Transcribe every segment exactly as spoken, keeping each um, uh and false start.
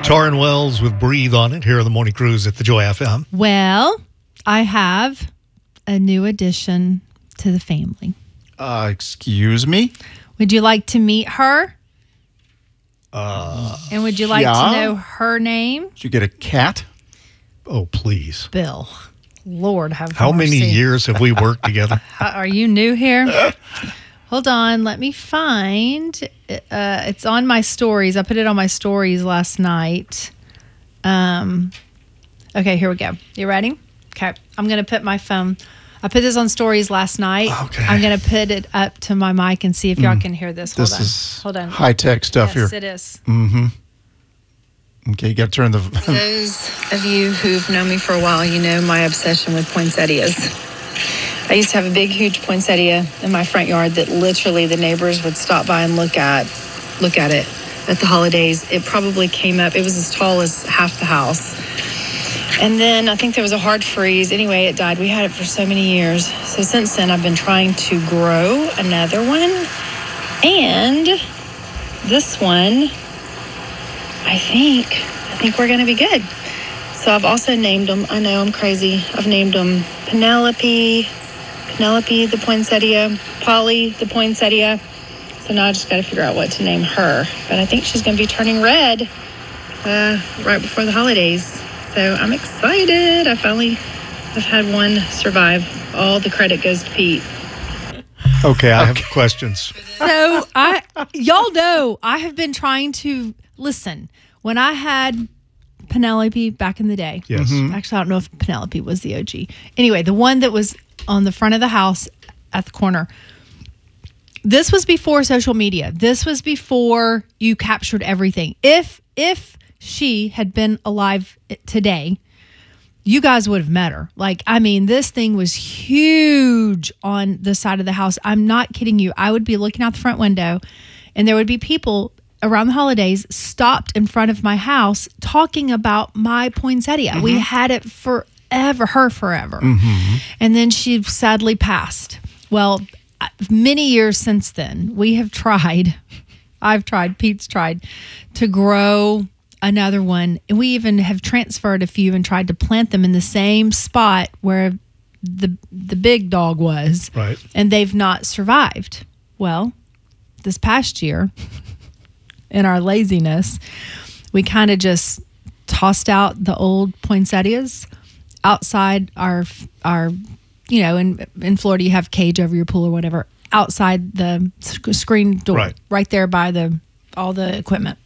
Taryn Wells with Breathe on it here on the Morning Cruise at the Joy F M. Well, I have a new addition to the family. Uh, excuse me? Would you like to meet her? Uh, and would you like yeah. to know her name? Did you get a cat? Oh, please. Bill. Lord have How mercy. many years have we worked together? How, are you new here? Hold on. Let me find. Uh, it's on my stories. I put it on my stories last night. Um. Okay, here we go. You ready? Okay. I'm going to put my phone. I put this on stories last night. Okay. I'm going to put it up to my mic and see if y'all mm. can hear this. Hold this on. is Hold on. high-tech stuff yes, here. Yes, it is. Mm-hmm. Okay, you got to turn the... Those of you who've known me for a while, you know my obsession with poinsettias. I used to have a big, huge poinsettia in my front yard that literally the neighbors would stop by and look at, look at it at the holidays. It probably came up, it was as tall as half the house. And then I think there was a hard freeze. Anyway, it died. We had it for so many years. So since then, I've been trying to grow another one. And this one, I think, I think we're going to be good. So I've also named them, I know I'm crazy, I've named them Penelope, Penelope the poinsettia, Polly the poinsettia. So now I just got to figure out what to name her. But I think she's going to be turning red uh, right before the holidays. So I'm excited. I finally have had one survive. All the credit goes to Pete. Okay, I have questions. So I, y'all know, I have been trying to listen. When I had Penelope back in the day. Yes. Mm-hmm. Actually, I don't know if Penelope was the O G. Anyway, the one that was on the front of the house at the corner. This was before social media. This was before you captured everything. If if she had been alive today, you guys would have met her. Like, I mean, this thing was huge on the side of the house. I'm not kidding you. I would be looking out the front window, and there would be people around the holidays stopped in front of my house talking about my poinsettia. Mm-hmm. We had it forever, her forever. Mm-hmm. And then she sadly passed. Well, many years since then, we have tried, I've tried, Pete's tried to grow another one. And we even have transferred a few and tried to plant them in the same spot where the the big dog was. Right. And they've not survived. Well, this past year, in our laziness, we kind of just tossed out the old poinsettias outside our, our, you know, in, in Florida, you have cage over your pool or whatever, outside the sc- screen door, right. right there by the, all the equipment.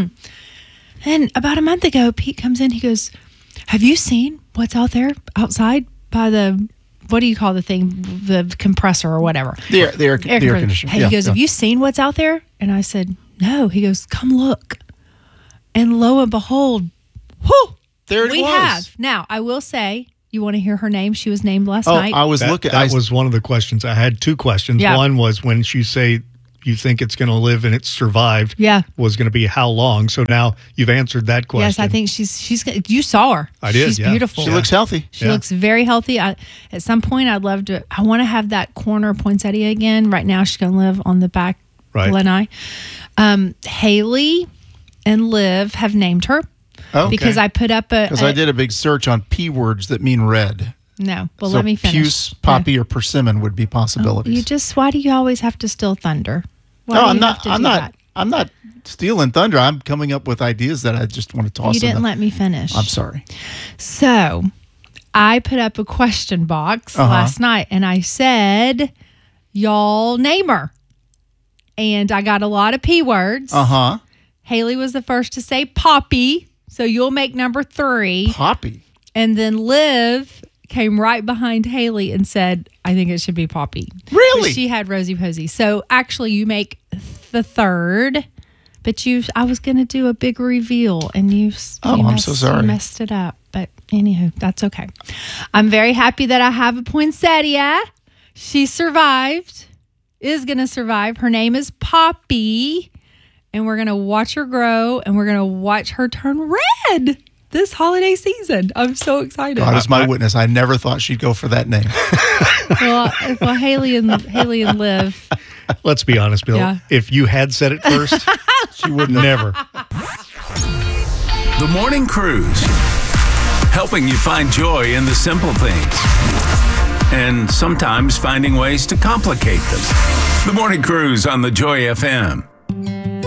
And about a month ago, Pete comes in, he goes, have you seen what's out there outside by the, what do you call the thing, the compressor or whatever? The air, the air, the air conditioner. Hey, yeah, he goes, yeah. have you seen what's out there? And I said, no. He goes, come look. And lo and behold, whoo, there it we was. have. Now, I will say, you want to hear her name? She was named last oh, night. I was that, looking. That I, was one of the questions. I had two questions. Yeah. One was when you say you think it's going to live and it's survived. Yeah. Was going to be how long? So now you've answered that question. Yes, I think she's, she's, you saw her. I did, She's yeah. beautiful. she looks healthy. She Yeah. looks very healthy. I, at some point, I'd love to, I want to have that corner poinsettia again. Right now, she's going to live on the back Right. lanai. Um, Haley and Liv have named her Oh, because I put up a. Because a I did a big search on P words that mean red. No, well, so let me finish. puce, poppy, or persimmon would be possibilities. You just, why do you always have to steal thunder? Why no, do you I'm have not. to I'm do not. that? I'm not stealing thunder. I'm coming up with ideas that I just want to toss. You didn't in the, let me finish. I'm sorry. So, I put up a question box Uh-huh. last night, and I said, "Y'all name her," and I got a lot of P words. Uh huh. Haley was the first to say Poppy, so you'll make number three, Poppy. and then Liv came right behind Haley and said, I think it should be Poppy. Really? But she had Rosie Posey. So actually you make the third, but you, I was going to do a big reveal and you, Oh, you I'm messed, so sorry. you messed it up. But anywho, that's okay. I'm very happy that I have a poinsettia. She survived, is going to survive. Her name is Poppy, and we're going to watch her grow and we're going to watch her turn red this holiday season. I'm so excited. God is my witness. I never thought she'd go for that name. well, well, Haley and Haley and Liv. Let's be honest, Bill. Yeah. If you had said it first, She wouldn't have. never. The Morning Cruise, helping you find joy in the simple things and sometimes finding ways to complicate them. The Morning Cruise on the Joy F M.